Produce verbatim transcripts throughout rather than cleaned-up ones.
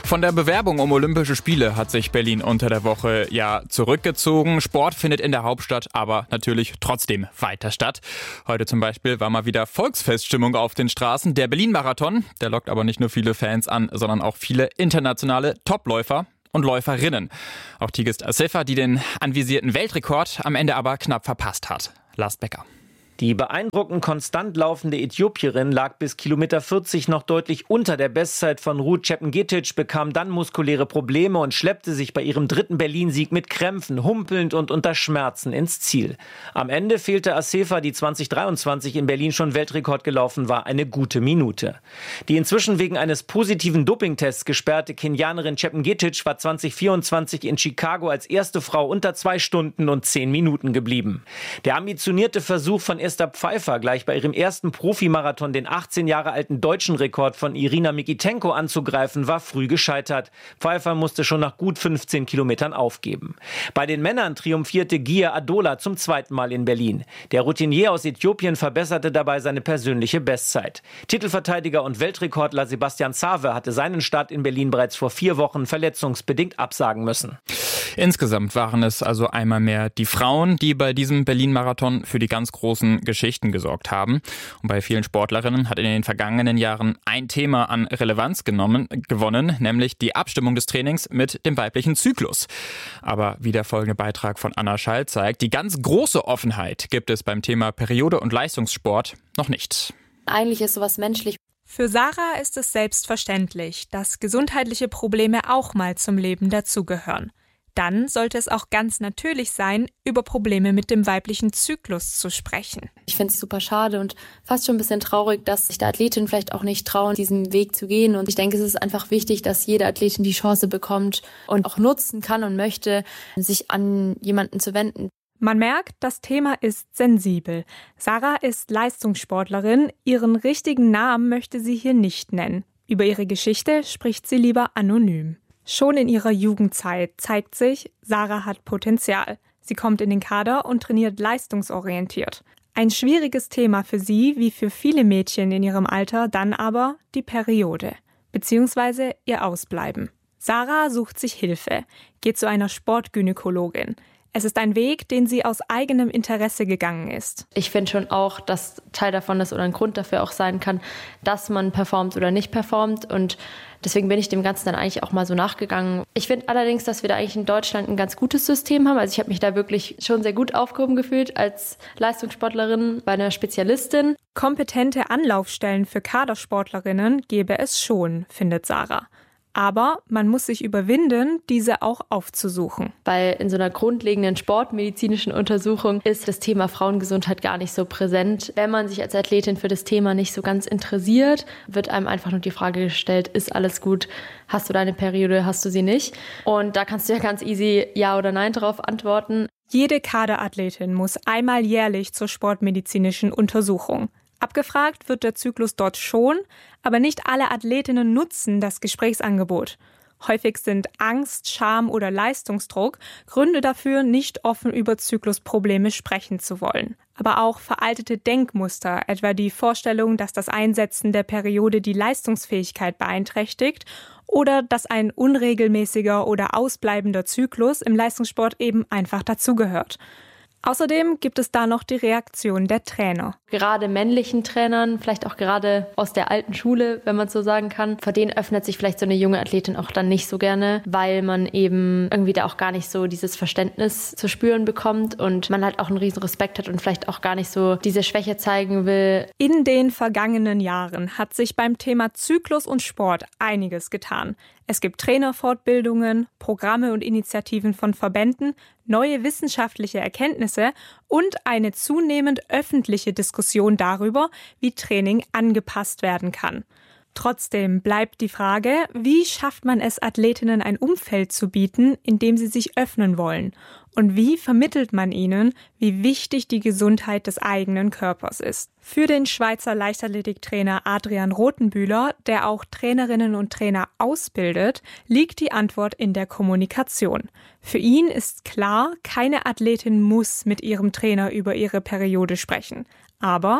Von der Bewerbung um Olympische Spiele hat sich Berlin unter der Woche ja zurückgezogen. Sport findet in der Hauptstadt aber natürlich trotzdem weiter statt. Heute zum Beispiel war mal wieder Volksfeststimmung auf den Straßen. Der Berlin-Marathon, der lockt aber nicht nur viele Fans an, sondern auch viele internationale Topläufer und Läuferinnen. Auch Tigist Assefa, die den anvisierten Weltrekord am Ende aber knapp verpasst hat. Lars Becker. Die beeindruckend konstant laufende Äthiopierin lag bis Kilometer vierzig noch deutlich unter der Bestzeit von Ruth Chepngetich, bekam dann muskuläre Probleme und schleppte sich bei ihrem dritten Berlin-Sieg mit Krämpfen, humpelnd und unter Schmerzen ins Ziel. Am Ende fehlte Assefa, die zwanzig dreiundzwanzig in Berlin schon Weltrekord gelaufen war, eine gute Minute. Die inzwischen wegen eines positiven Dopingtests gesperrte Kenianerin Chepngetich war zwanzig vierundzwanzig in Chicago als erste Frau unter zwei Stunden und zehn Minuten geblieben. Der ambitionierte Versuch von Esther Pfeiffer, gleich bei ihrem ersten Profimarathon den achtzehn Jahre alten deutschen Rekord von Irina Mikitenko anzugreifen, war früh gescheitert. Pfeiffer musste schon nach gut fünfzehn Kilometern aufgeben. Bei den Männern triumphierte Gia Adola zum zweiten Mal in Berlin. Der Routinier aus Äthiopien verbesserte dabei seine persönliche Bestzeit. Titelverteidiger und Weltrekordler Sebastian Sawe hatte seinen Start in Berlin bereits vor vier Wochen verletzungsbedingt absagen müssen. Insgesamt waren es also einmal mehr die Frauen, die bei diesem Berlin-Marathon für die ganz großen Geschichten gesorgt haben. Und bei vielen Sportlerinnen hat in den vergangenen Jahren ein Thema an Relevanz genommen, gewonnen, nämlich die Abstimmung des Trainings mit dem weiblichen Zyklus. Aber wie der folgende Beitrag von Anna Schall zeigt, die ganz große Offenheit gibt es beim Thema Periode und Leistungssport noch nicht. Eigentlich ist sowas menschlich. Für Sarah ist es selbstverständlich, dass gesundheitliche Probleme auch mal zum Leben dazugehören. Dann sollte es auch ganz natürlich sein, über Probleme mit dem weiblichen Zyklus zu sprechen. Ich finde es super schade und fast schon ein bisschen traurig, dass sich der Athletin vielleicht auch nicht trauen, diesen Weg zu gehen. Und ich denke, es ist einfach wichtig, dass jede Athletin die Chance bekommt und auch nutzen kann und möchte, sich an jemanden zu wenden. Man merkt, das Thema ist sensibel. Sarah ist Leistungssportlerin. Ihren richtigen Namen möchte sie hier nicht nennen. Über ihre Geschichte spricht sie lieber anonym. Schon in ihrer Jugendzeit zeigt sich, Sarah hat Potenzial. Sie kommt in den Kader und trainiert leistungsorientiert. Ein schwieriges Thema für sie, wie für viele Mädchen in ihrem Alter, dann aber die Periode, beziehungsweise ihr Ausbleiben. Sarah sucht sich Hilfe, geht zu einer Sportgynäkologin. Es ist ein Weg, den sie aus eigenem Interesse gegangen ist. Ich finde schon auch, dass Teil davon ist oder ein Grund dafür auch sein kann, dass man performt oder nicht performt. Und deswegen bin ich dem Ganzen dann eigentlich auch mal so nachgegangen. Ich finde allerdings, dass wir da eigentlich in Deutschland ein ganz gutes System haben. Also ich habe mich da wirklich schon sehr gut aufgehoben gefühlt als Leistungssportlerin bei einer Spezialistin. Kompetente Anlaufstellen für Kadersportlerinnen gäbe es schon, findet Sarah. Aber man muss sich überwinden, diese auch aufzusuchen. Weil in so einer grundlegenden sportmedizinischen Untersuchung ist das Thema Frauengesundheit gar nicht so präsent. Wenn man sich als Athletin für das Thema nicht so ganz interessiert, wird einem einfach nur die Frage gestellt, ist alles gut? Hast du deine Periode, hast du sie nicht? Und da kannst du ja ganz easy Ja oder Nein darauf antworten. Jede Kaderathletin muss einmal jährlich zur sportmedizinischen Untersuchung. Abgefragt wird der Zyklus dort schon, aber nicht alle Athletinnen nutzen das Gesprächsangebot. Häufig sind Angst, Scham oder Leistungsdruck Gründe dafür, nicht offen über Zyklusprobleme sprechen zu wollen. Aber auch veraltete Denkmuster, etwa die Vorstellung, dass das Einsetzen der Periode die Leistungsfähigkeit beeinträchtigt oder dass ein unregelmäßiger oder ausbleibender Zyklus im Leistungssport eben einfach dazugehört. Außerdem gibt es da noch die Reaktion der Trainer. Gerade männlichen Trainern, vielleicht auch gerade aus der alten Schule, wenn man so sagen kann, vor denen öffnet sich vielleicht so eine junge Athletin auch dann nicht so gerne, weil man eben irgendwie da auch gar nicht so dieses Verständnis zu spüren bekommt und man halt auch einen riesen Respekt hat und vielleicht auch gar nicht so diese Schwäche zeigen will. In den vergangenen Jahren hat sich beim Thema Zyklus und Sport einiges getan. Es gibt Trainerfortbildungen, Programme und Initiativen von Verbänden, neue wissenschaftliche Erkenntnisse und eine zunehmend öffentliche Diskussion darüber, wie Training angepasst werden kann. Trotzdem bleibt die Frage, wie schafft man es, Athletinnen ein Umfeld zu bieten, in dem sie sich öffnen wollen? Und wie vermittelt man ihnen, wie wichtig die Gesundheit des eigenen Körpers ist? Für den Schweizer Leichtathletiktrainer Adrian Rothenbühler, der auch Trainerinnen und Trainer ausbildet, liegt die Antwort in der Kommunikation. Für ihn ist klar, keine Athletin muss mit ihrem Trainer über ihre Periode sprechen. Aber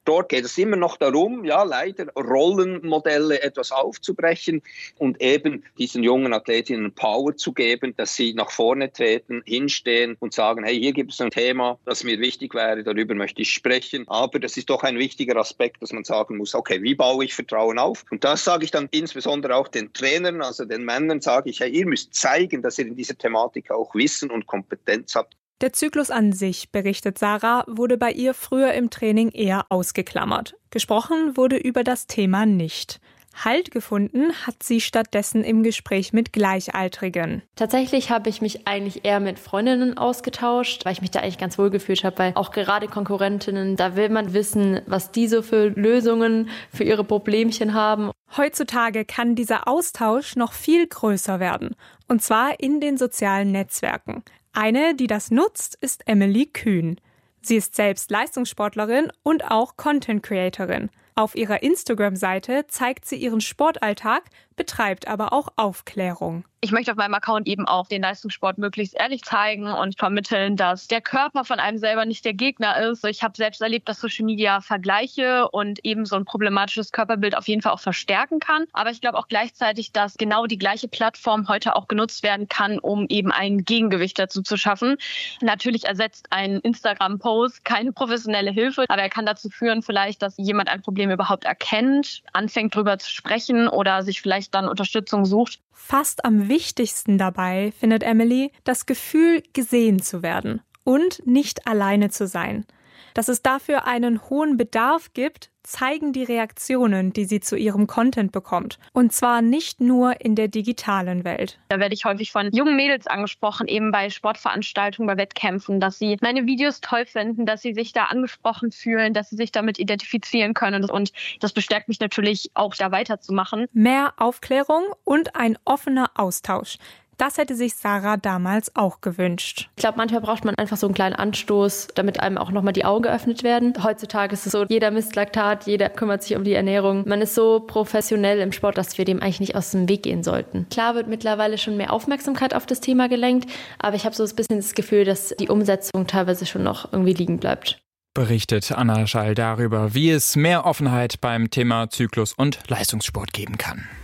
Dort geht es immer noch darum, ja leider Rollenmodelle etwas aufzubrechen und eben diesen jungen Athletinnen Power zu geben, dass sie nach vorne treten, hinstehen und sagen, hey, hier gibt es ein Thema, das mir wichtig wäre, darüber möchte ich sprechen. Aber das ist doch ein wichtiger Aspekt, dass man sagen muss, okay, wie baue ich Vertrauen auf? Und das sage ich dann insbesondere auch den Trainern, also den Männern, sage ich, hey, ihr müsst zeigen, dass ihr in dieser Thematik auch Wissen und Kompetenz habt. Der Zyklus an sich, berichtet Sarah, wurde bei ihr früher im Training eher ausgeklammert. Gesprochen wurde über das Thema nicht. Halt gefunden hat sie stattdessen im Gespräch mit Gleichaltrigen. Tatsächlich habe ich mich eigentlich eher mit Freundinnen ausgetauscht, weil ich mich da eigentlich ganz wohl gefühlt habe, weil auch gerade Konkurrentinnen, da will man wissen, was die so für Lösungen für ihre Problemchen haben. Heutzutage kann dieser Austausch noch viel größer werden, und zwar in den sozialen Netzwerken. Eine, die das nutzt, ist Emily Kühn. Sie ist selbst Leistungssportlerin und auch Content-Creatorin. Auf ihrer Instagram-Seite zeigt sie ihren Sportalltag, betreibt aber auch Aufklärung. Ich möchte auf meinem Account eben auch den Leistungssport möglichst ehrlich zeigen und vermitteln, dass der Körper von einem selber nicht der Gegner ist. Ich habe selbst erlebt, dass Social Media Vergleiche und eben so ein problematisches Körperbild auf jeden Fall auch verstärken kann. Aber ich glaube auch gleichzeitig, dass genau die gleiche Plattform heute auch genutzt werden kann, um eben ein Gegengewicht dazu zu schaffen. Natürlich ersetzt ein Instagram-Post keine professionelle Hilfe, aber er kann dazu führen vielleicht, dass jemand ein Problem überhaupt erkennt, anfängt drüber zu sprechen oder sich vielleicht dann Unterstützung sucht. Fast am wichtigsten dabei findet Emily das Gefühl, gesehen zu werden und nicht alleine zu sein. Dass es dafür einen hohen Bedarf gibt, zeigen die Reaktionen, die sie zu ihrem Content bekommt. Und zwar nicht nur in der digitalen Welt. Da werde ich häufig von jungen Mädels angesprochen, eben bei Sportveranstaltungen, bei Wettkämpfen, dass sie meine Videos toll finden, dass sie sich da angesprochen fühlen, dass sie sich damit identifizieren können. Und das bestärkt mich natürlich auch, da weiterzumachen. Mehr Aufklärung und ein offener Austausch. Das hätte sich Sarah damals auch gewünscht. Ich glaube, manchmal braucht man einfach so einen kleinen Anstoß, damit einem auch nochmal die Augen geöffnet werden. Heutzutage ist es so, jeder misst Laktat, jeder kümmert sich um die Ernährung. Man ist so professionell im Sport, dass wir dem eigentlich nicht aus dem Weg gehen sollten. Klar wird mittlerweile schon mehr Aufmerksamkeit auf das Thema gelenkt, aber ich habe so ein bisschen das Gefühl, dass die Umsetzung teilweise schon noch irgendwie liegen bleibt. Berichtet Anna Schall darüber, wie es mehr Offenheit beim Thema Zyklus und Leistungssport geben kann.